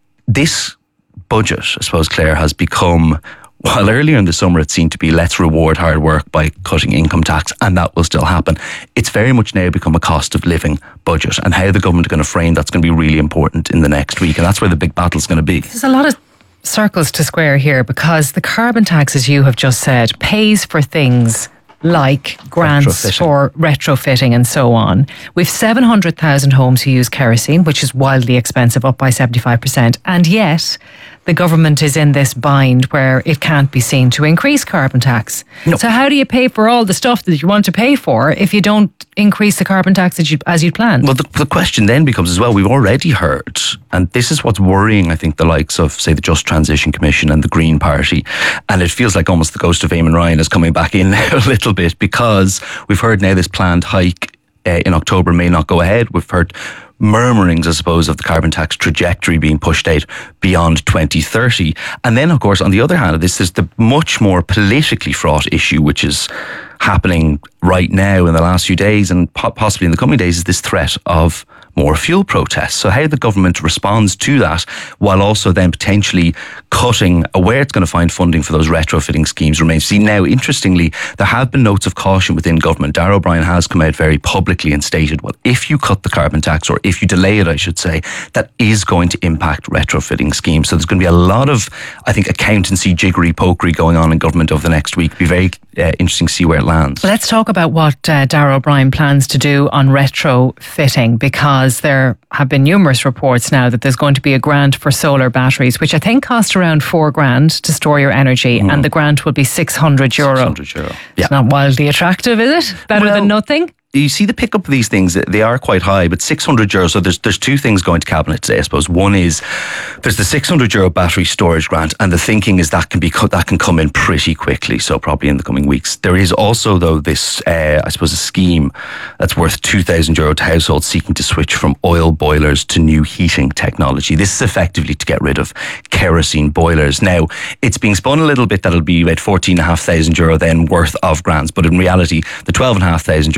This budget, I suppose, Claire, has become, while earlier in the summer it seemed to be let's reward hard work by cutting income tax, and that will still happen, it's very much now become a cost of living budget, and how the government are going to frame that's going to be really important in the next week, and that's where the big battle's going to be. There's a lot of circles to square here, because the carbon tax, as you have just said, pays for things like grants for retrofitting and so on. We've 700,000 homes who use kerosene, which is wildly expensive, up by 75%, and yet the government is in this bind where it can't be seen to increase carbon tax. No. So how do you pay for all the stuff that you want to pay for if you don't increase the carbon tax as you planned? Well, the question then becomes as well, we've already heard, and this is what's worrying, I think, the likes of, say, the Just Transition Commission and the Green Party, and it feels like almost the ghost of Eamon Ryan is coming back in now a little bit, because we've heard now this planned hike in October may not go ahead. We've heard murmurings, I suppose, of the carbon tax trajectory being pushed out beyond 2030. And then, of course, on the other hand of this, there's the much more politically fraught issue, which is happening right now in the last few days and possibly in the coming days, is this threat of more fuel protests. So how the government responds to that, while also then potentially cutting where it's going to find funding for those retrofitting schemes, remains seen. Now, interestingly, there have been notes of caution within government. Darragh O'Brien has come out very publicly and stated, well, if you cut the carbon tax, or if you delay it, I should say, that is going to impact retrofitting schemes. So there's going to be a lot of, I think, accountancy, jiggery pokery going on in government over the next week. It'll be very interesting to see where it lands. Let's talk about what Darragh O'Brien plans to do on retrofitting, because there have been numerous reports now that there's going to be a grant for solar batteries, which I think cost around £4,000 to store your energy, and the grant will be €600. €600, yeah. It's not wildly attractive, is it? Better than nothing? You see the pickup of these things, they are quite high, but €600. So there's two things going to Cabinet today, I suppose. One is there's the €600 battery storage grant, and the thinking is that can come in pretty quickly, so probably in the coming weeks. There is also, though, this, I suppose, a scheme that's worth €2,000 to households seeking to switch from oil boilers to new heating technology. This is effectively to get rid of kerosene boilers. Now, it's being spun a little bit that it'll be about €14,500 then worth of grants, but in reality, the €12,500 was already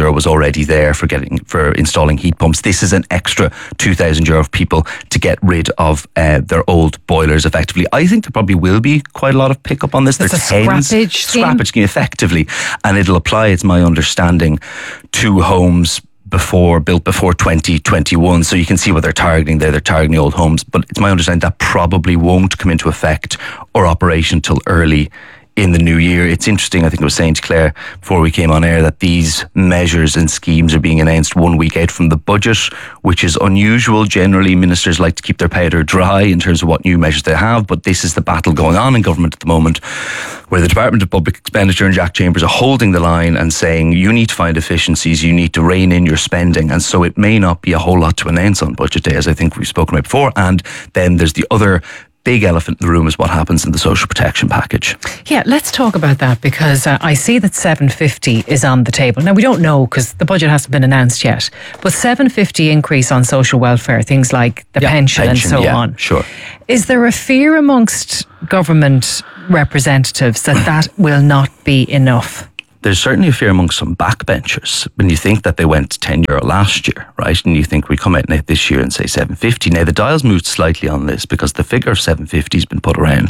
already there for installing heat pumps. This is an extra €2,000 for people to get rid of their old boilers effectively. I think there probably will be quite a lot of pickup on this. It's a scrappage scheme effectively, and it'll apply, it's my understanding, to homes built before 2021. So you can see what they're targeting there. They're targeting old homes, but it's my understanding that probably won't come into effect or operation till early in the new year. It's interesting, I think I was saying to Claire before we came on air, that these measures and schemes are being announced 1 week out from the budget, which is unusual. Generally, ministers like to keep their powder dry in terms of what new measures they have, but this is the battle going on in government at the moment, where the Department of Public Expenditure and Jack Chambers are holding the line and saying, you need to find efficiencies, you need to rein in your spending, and so it may not be a whole lot to announce on budget day, as I think we've spoken about before. And then there's the other big elephant in the room, is what happens in the social protection package. Yeah, let's talk about that, because I see that 750 is on the table. Now, we don't know because the budget hasn't been announced yet, but 750 increase on social welfare, things like the pension and so on. Sure. Is there a fear amongst government representatives that will not be enough? There's certainly a fear among some backbenchers when you think that they went €10 last year, right? And you think we come out this year and say 750. Now, the dial's moved slightly on this because the figure of 750 has been put around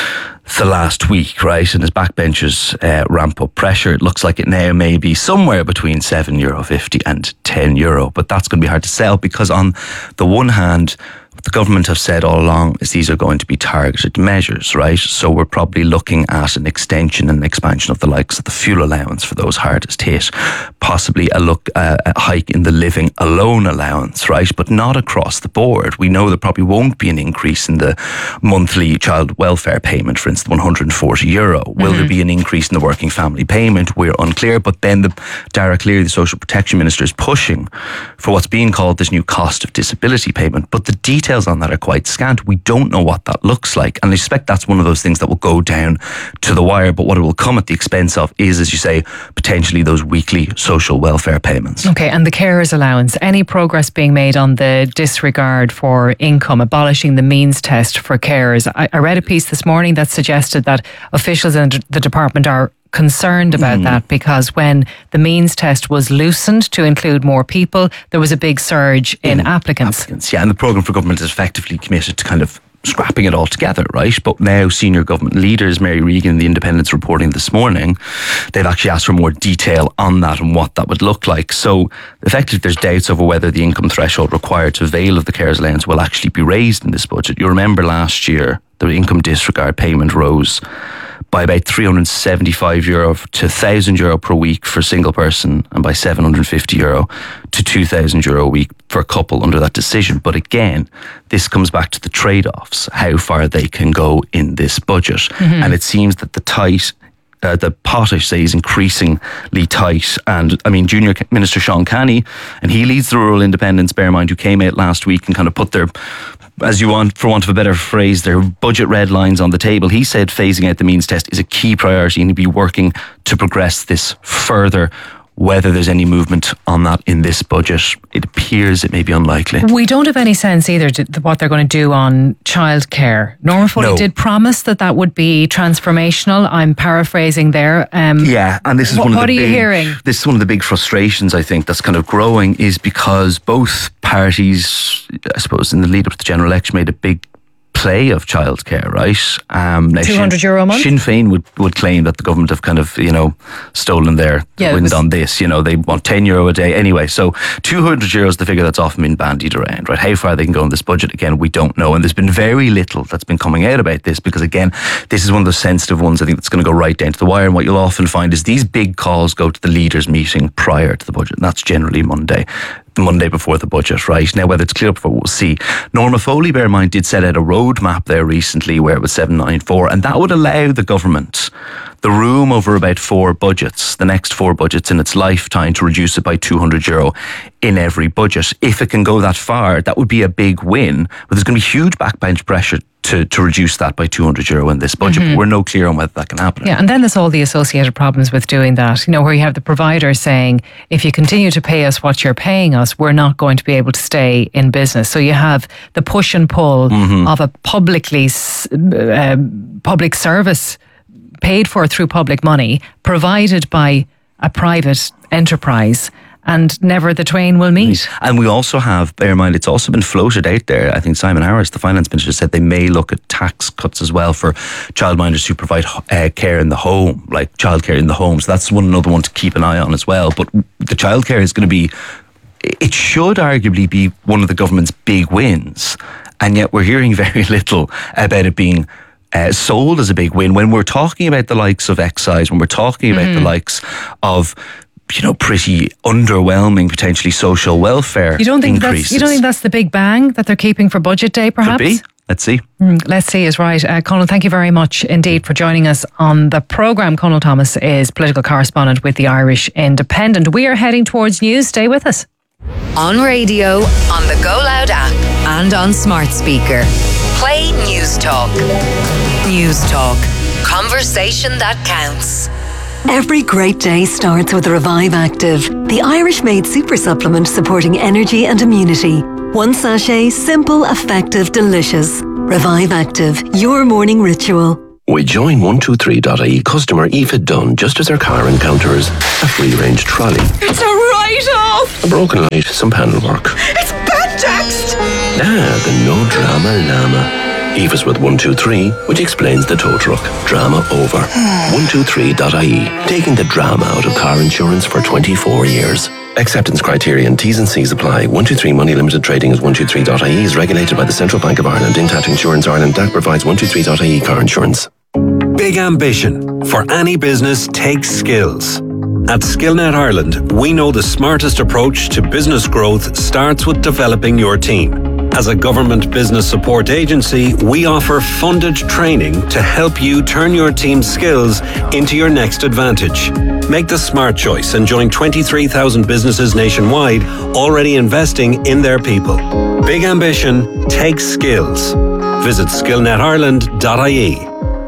the last week, right? And as backbenchers ramp up pressure, it looks like it now may be somewhere between €7.50 and €10. But that's going to be hard to sell, because on the one hand, what the government have said all along is these are going to be targeted measures, right? So we're probably looking at an extension and expansion of the likes of the fuel allowance for those hardest hit, possibly a hike in the living alone allowance, right? But not across the board. We know there probably won't be an increase in the monthly child welfare payment, for instance, €140. Will there be an increase in the working family payment? We're unclear. But then Dara Cleary, the Social Protection Minister, is pushing for what's being called this new cost of disability payment. But the details on that are quite scant. We don't know what that looks like, and I suspect that's one of those things that will go down to the wire. But what it will come at the expense of is, as you say, potentially those weekly social welfare payments. Okay, and the carers allowance, any progress being made on the disregard for income, abolishing the means test for carers? I read a piece this morning that suggested that officials in the department are concerned about that, because when the means test was loosened to include more people, there was a big surge in applicants. Yeah, and the programme for government is effectively committed to kind of scrapping it all together, right? But now senior government leaders, Mary Regan, the Independent's reporting this morning, they've actually asked for more detail on that and what that would look like. So effectively there's doubts over whether the income threshold required to avail of the carers allowance will actually be raised in this budget. You remember last year the income disregard payment rose by about €375 to €1,000 per week for a single person, and by €750 to €2,000 a week for a couple under that decision. But again, this comes back to the trade-offs, how far they can go in this budget. And it seems that the pot, I say, is increasingly tight. And I mean, Junior Minister Sean Canny, and he leads the Rural Independents, bear in mind, who came out last week and kind of put their, as you want, for want of a better phrase, their budget red lines on the table. He said phasing out the means test is a key priority, and he'll be working to progress this further. Whether there's any movement on that in this budget, it appears it may be unlikely. We don't have any sense either what they're going to do on childcare. Norman Foley did promise that would be transformational. I'm paraphrasing there. Yeah, and this is what are you hearing? This is one of the big frustrations, I think, that's kind of growing, is because both parties, I suppose, in the lead up to the general election, made a big play of childcare, right? €200 a month? Sinn Féin would claim that the government have kind of, stolen their wind on this. They want €10 a day anyway. So €200 is the figure that's often been bandied around, right? How far they can go in this budget, again, we don't know. And there's been very little that's been coming out about this, because again, this is one of the sensitive ones, I think, that's going to go right down to the wire. And what you'll often find is these big calls go to the leaders' meeting prior to the budget. And that's generally Monday before the budget, right? Now, whether it's clear before, we'll see. Norma Foley, bear in mind, did set out a roadmap there recently where it was 794, and that would allow the government the room over about 4 budgets, the next 4 budgets in its lifetime, to reduce it by €200 in every budget. If it can go that far, that would be a big win, but there's going to be huge backbench pressure to reduce that by €200 in this budget. But we're no clear on whether that can happen. Yeah, and then there's all the associated problems with doing that, where you have the provider saying, if you continue to pay us what you're paying us, we're not going to be able to stay in business. So you have the push and pull of a public service paid for through public money, provided by a private enterprise. and never the twain will meet. And we also have, bear in mind, it's also been floated out there. I think Simon Harris, the finance minister, said they may look at tax cuts as well for childminders who provide care in the home, like childcare in the home. So that's another one to keep an eye on as well. But the childcare is going to be, it should arguably be one of the government's big wins. And yet we're hearing very little about it being sold as a big win when we're talking about the likes of excise, when we're talking about the likes of, you know, pretty underwhelming potentially social welfare increases. You don't think that's the big bang that they're keeping for budget day, perhaps? Could be. Let's see. Let's see is right. Conal, thank you very much indeed for joining us on the programme. Conal Thomas is political correspondent with the Irish Independent. We are heading towards news. Stay with us. On radio, on the Go Loud app, and on smart speaker. Play News Talk. News Talk. Conversation that counts. Every great day starts with Revive Active, the Irish-made super supplement supporting energy and immunity. One sachet, simple, effective, delicious. Revive Active, your morning ritual. We join 123.ie customer Aoife Dunn just as her car encounters a free-range trolley. It's a write-off! A broken light, some panel work. It's bad text! The no drama llama. Aoife's with 123, which explains the tow truck. Drama over. 123.ie, taking the drama out of car insurance for 24 years. Acceptance criteria and T's and C's apply. 123 Money Limited Trading as 123.ie is regulated by the Central Bank of Ireland. Intact Insurance Ireland DAC provides 123.ie car insurance. Big ambition for any business takes skills. At Skillnet Ireland, we know the smartest approach to business growth starts with developing your team. As a government business support agency, we offer funded training to help you turn your team's skills into your next advantage. Make the smart choice and join 23,000 businesses nationwide already investing in their people. Big ambition takes skills. Visit skillnetireland.ie.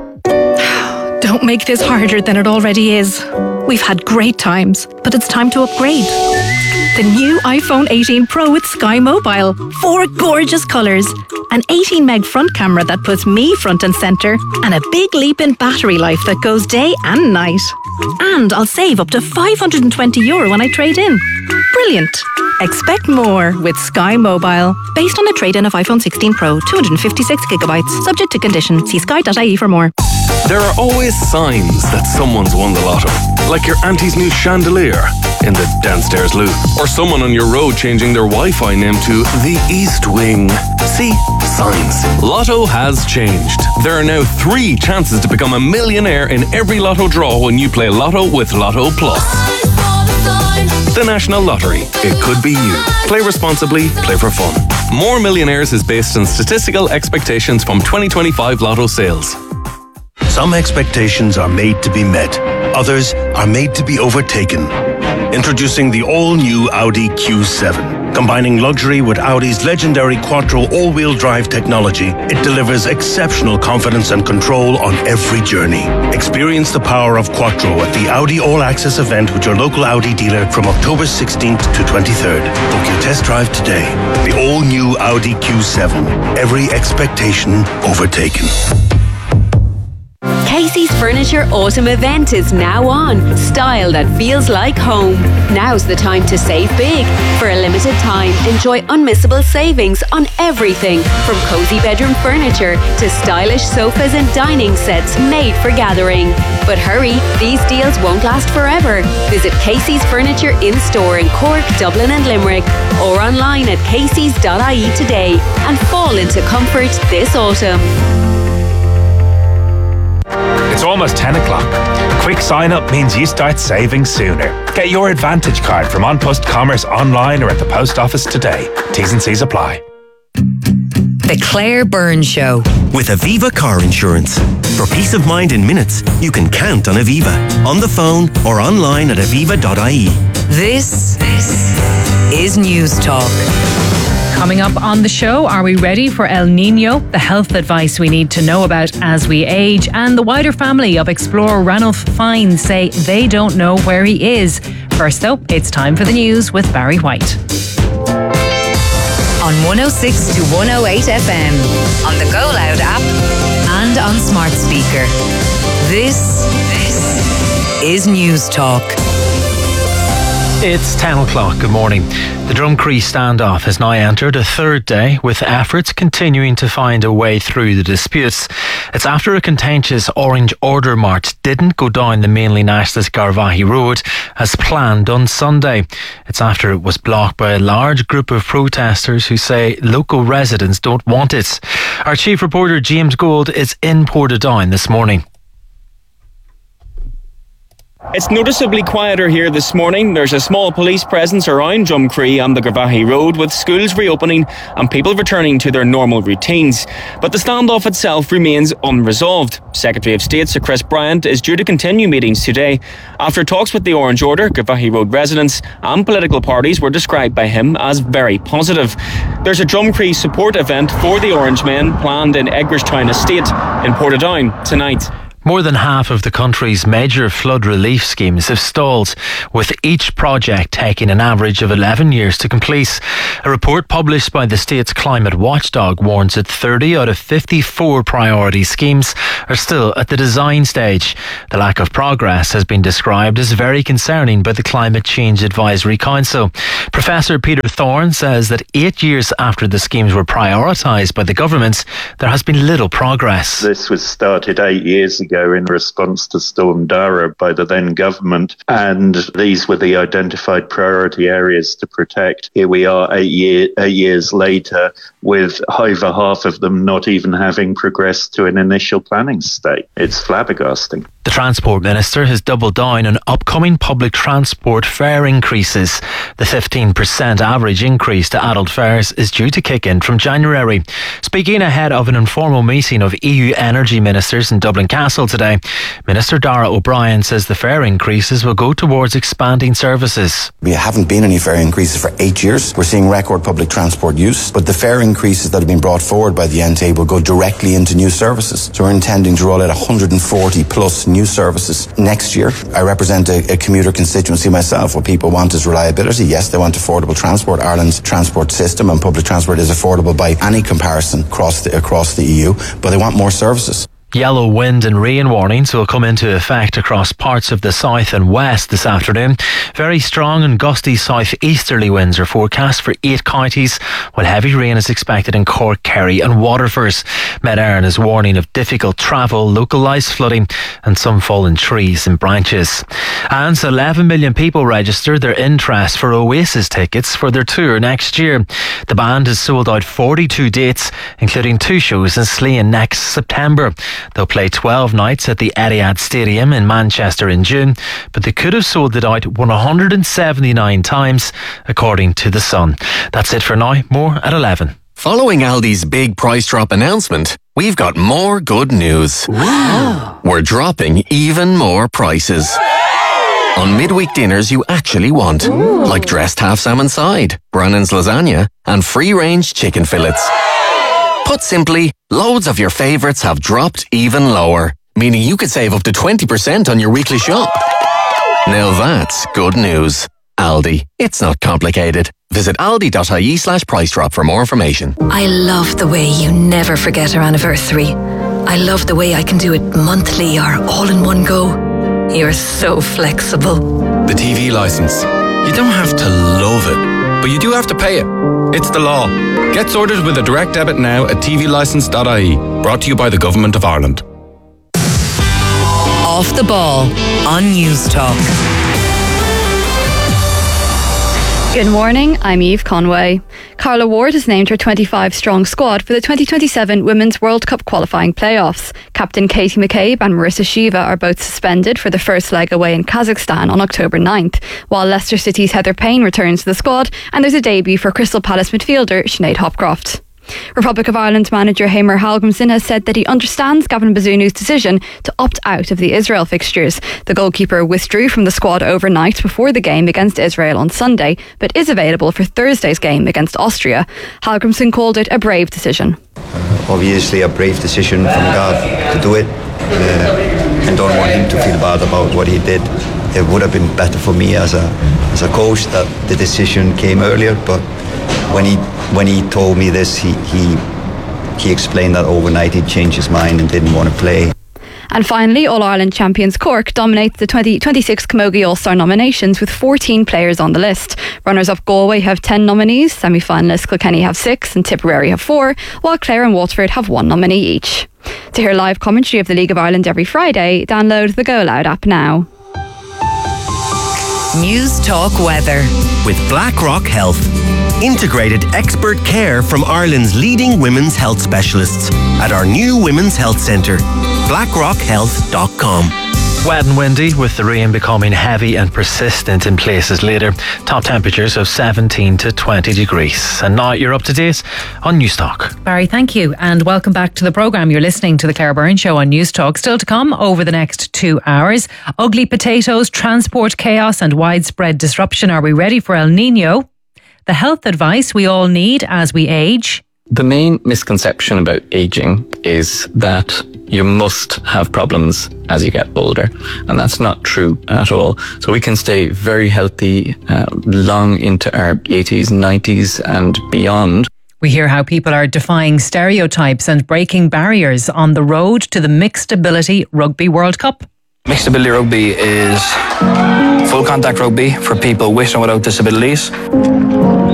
Don't make this harder than it already is. We've had great times, but it's time to upgrade. The new iPhone 18 Pro with Sky Mobile. 4 gorgeous colours. An 18 meg front camera that puts me front and centre. And a big leap in battery life that goes day and night. And I'll save up to €520 when I trade in. Brilliant. Expect more with Sky Mobile. Based on a trade-in of iPhone 16 Pro, 256GB. Subject to condition. See sky.ie for more. There are always signs that someone's won the lotto. Like your auntie's new chandelier in the downstairs loo. Or someone on your road changing their Wi-Fi name to the East Wing. See? Signs. Lotto has changed. There are now 3 chances to become a millionaire in every lotto draw when you play Lotto with Lotto Plus. The National Lottery. It could be you. Play responsibly, play for fun. More Millionaires is based on statistical expectations from 2025 Lotto sales. Some expectations are made to be met. Others are made to be overtaken. Introducing the all-new Audi Q7. Combining luxury with Audi's legendary Quattro all-wheel drive technology, it delivers exceptional confidence and control on every journey. Experience the power of Quattro at the Audi All-Access event with your local Audi dealer from October 16th to 23rd. Book your test drive today. The all-new Audi Q7. Every expectation overtaken. Casey's Furniture Autumn event is now on. Style that feels like home. Now's the time to save big. For a limited time, enjoy unmissable savings on everything from cozy bedroom furniture to stylish sofas and dining sets made for gathering. But hurry, these deals won't last forever. Visit Casey's Furniture in-store in Cork, Dublin and Limerick or online at caseys.ie today and fall into comfort this autumn. It's almost 10 o'clock. Quick sign up means you start saving sooner. Get your Advantage card from An Post Commerce online or at the post office today. T's and C's apply. The Claire Byrne Show. With Aviva Car Insurance. For peace of mind in minutes, you can count on Aviva. On the phone or online at aviva.ie. This is News Talk. Coming up on the show, are we ready for El Nino? The health advice we need to know about as we age. And the wider family of explorer Ranulph Fiennes say they don't know where he is. First though, it's time for the news with Barry White. On 106 to 108 FM, on the Go Loud app, and on smart speaker. This is News Talk. It's 10 o'clock. Good morning. The Drumcree standoff has now entered a third day, with efforts continuing to find a way through the disputes. It's after a contentious Orange Order march didn't go down the mainly nationalist Garvaghey Road as planned on Sunday. It's after it was blocked by a large group of protesters who say local residents don't want it. Our chief reporter James Gould is in Portadown this morning. It's noticeably quieter here this morning. There's a small police presence around Drumcree and the Garvaghey Road, with schools reopening and people returning to their normal routines. But the standoff itself remains unresolved. Secretary of State Sir Chris Bryant is due to continue meetings today. After talks with the Orange Order, Garvaghey Road residents and political parties were described by him as very positive. There's a Drumcree support event for the Orange Men planned in Eggerstown Estate in Portadown tonight. More than half of the country's major flood relief schemes have stalled, with each project taking an average of 11 years to complete. A report published by the state's climate watchdog warns that 30 out of 54 priority schemes are still at the design stage. The lack of progress has been described as very concerning by the Climate Change Advisory Council. Professor Peter Thorne says that 8 years after the schemes were prioritised by the government, there has been little progress. This was started 8 years ago in response to Storm Dara by the then government, and these were the identified priority areas to protect. Here we are 8 years later, with over half of them not even having progressed to an initial planning state. It's flabbergasting. The Transport Minister has doubled down on upcoming public transport fare increases. The 15% average increase to adult fares is due to kick in from January. Speaking ahead of an informal meeting of EU energy ministers in Dublin Castle today, Minister Dara O'Brien says the fare increases will go towards expanding services. We haven't been any fare increases for 8 years. We're seeing record public transport use, but the fare increases that have been brought forward by the NTA will go directly into new services. So we're intending to roll out 140 plus new services next year. I represent a commuter constituency myself. What people want is reliability. Yes, they want affordable transport. Ireland's transport system and public transport is affordable by any comparison across the EU, but they want more services. Yellow wind and rain warnings will come into effect across parts of the south and west this afternoon. Very strong and gusty southeasterly winds are forecast for 8 counties, while heavy rain is expected in Cork, Kerry and Waterford. Met Éireann is warning of difficult travel, localised flooding and some fallen trees and branches. And 11 million people registered their interest for Oasis tickets for their tour next year. The band has sold out 42 dates, including 2 shows in Slane next September. They'll play 12 nights at the Etihad Stadium in Manchester in June, but they could have sold it out 179 times, according to The Sun. That's it for now. More at 11. Following Aldi's big price drop announcement, we've got more good news. Wow. We're dropping even more prices. On midweek dinners you actually want, like dressed half salmon side, Brannan's lasagna, and free-range chicken fillets. Put simply, loads of your favourites have dropped even lower, meaning you could save up to 20% on your weekly shop. Now that's good news. Aldi. It's not complicated. Visit aldi.ie/price drop for more information. I love the way you never forget our anniversary. I love the way I can do it monthly or all in one go. You're so flexible. The TV licence. You don't have to love it, but you do have to pay it. It's the law. Get sorted with a direct debit now at tvlicence.ie. Brought to you by the Government of Ireland. Off the Ball on News Talk. Good morning, I'm Eve Conway. Carla Ward has named her 25-strong squad for the 2027 Women's World Cup qualifying playoffs. Captain Katie McCabe and Marissa Shiva are both suspended for the first leg away in Kazakhstan on October 9th, while Leicester City's Heather Payne returns to the squad, and there's a debut for Crystal Palace midfielder Sinead Hopcroft. Republic of Ireland manager Heimir Hallgrímsson has said that he understands Gavin Bazunu's decision to opt out of the Israel fixtures. The goalkeeper withdrew from the squad overnight before the game against Israel on Sunday, but is available for Thursday's game against Austria. Hallgrímsson called it a brave decision. Obviously a brave decision from Gav to do it. I don't want him to feel bad about what he did. It would have been better for me as a coach that the decision came earlier, but when he told me this, he explained that overnight he changed his mind and didn't want to play. And finally, All-Ireland champions Cork dominates the 2026 Camogie All-Star nominations with 14 players on the list. Runners-up Galway have 10 nominees, semi-finalists Kilkenny have 6 and Tipperary have 4, while Clare and Waterford have 1 nominee each. To hear live commentary of the League of Ireland every Friday, download the Go Loud app now. News Talk Weather. With BlackRock Health. Integrated expert care from Ireland's leading women's health specialists at our new Women's Health Centre. BlackRockHealth.com. Wet and windy, with the rain becoming heavy and persistent in places later. Top temperatures of 17 to 20 degrees. And now you're up to date on Newstalk. Barry, thank you, and welcome back to the programme. You're listening to the Cara Byrne Show on Newstalk. Still to come over the next 2 hours. Ugly potatoes, transport chaos and widespread disruption. Are we ready for El Nino? The health advice we all need as we age. The main misconception about aging is that you must have problems as you get older, and that's not true at all. So we can stay very healthy long into our 80s, 90s and beyond. We hear how people are defying stereotypes and breaking barriers on the road to the Mixed Ability Rugby World Cup. Mixed Ability Rugby is full contact rugby for people with and without disabilities.